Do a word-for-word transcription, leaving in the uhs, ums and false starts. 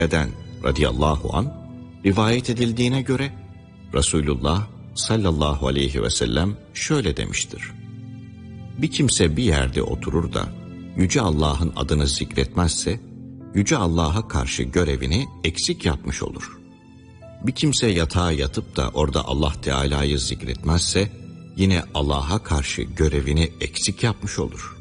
Eden radıyallahu an rivayet edildiğine göre Resulullah sallallahu aleyhi ve sellem şöyle demiştir: bir kimse bir yerde oturur da Yüce Allah'ın adını zikretmezse Yüce Allah'a karşı görevini eksik yapmış olur. Bir kimse yatağa yatıp da orada Allah Teala'yı zikretmezse yine Allah'a karşı görevini eksik yapmış olur.